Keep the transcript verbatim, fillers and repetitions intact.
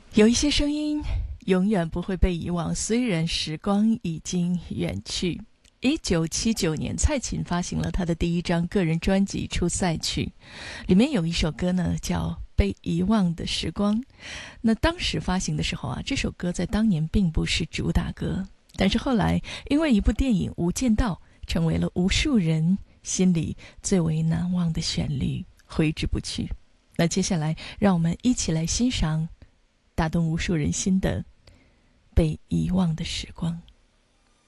有一些声音永远不会被遗忘，虽然时光已经远去。一九七九年，蔡琴发行了她的第一张个人专辑《出塞曲》，里面有一首歌呢叫《被遗忘的时光》。那当时发行的时候啊，这首歌在当年并不是主打歌，但是后来因为一部电影《无间道》，成为了无数人心里最为难忘的旋律，挥之不去。那接下来让我们一起来欣赏打动无数人心的被遗忘的时光。